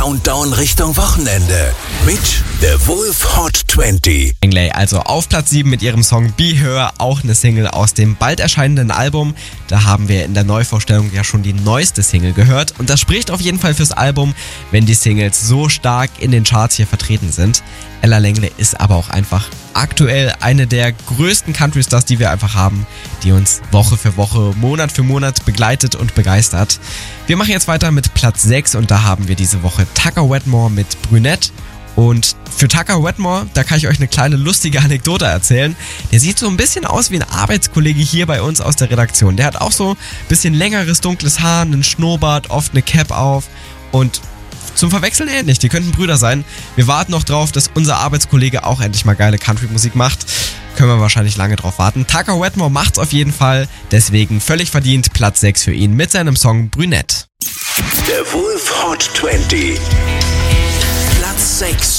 Countdown Richtung Wochenende mit The Wolf Hot 20. Also auf Platz 7 mit ihrem Song Be Her, auch eine Single aus dem bald erscheinenden Album. Da haben wir in der Neuvorstellung ja schon die neueste Single gehört. Und das spricht auf jeden Fall fürs Album, wenn die Singles so stark in den Charts hier vertreten sind. Ella Langley ist aber auch einfach aktuell eine der größten Country-Stars, die wir einfach haben, die uns Woche für Woche, Monat für Monat begleitet und begeistert. Wir machen jetzt weiter mit Platz 6 und da haben wir diese Woche Tucker Wetmore mit Brünette. Und für Tucker Wetmore, da kann ich euch eine kleine lustige Anekdote erzählen. Der sieht so ein bisschen aus wie ein Arbeitskollege hier bei uns aus der Redaktion. Der hat auch so ein bisschen längeres, dunkles Haar, einen Schnurrbart, oft eine Cap auf und zum Verwechseln ähnlich. Die könnten Brüder sein. Wir warten noch drauf, dass unser Arbeitskollege auch endlich mal geile Country-Musik macht. Können wir wahrscheinlich lange drauf warten. Tucker Wetmore macht's auf jeden Fall. Deswegen völlig verdient Platz 6 für ihn mit seinem Song Brünette. The Wolf Hot 20. Platz 6.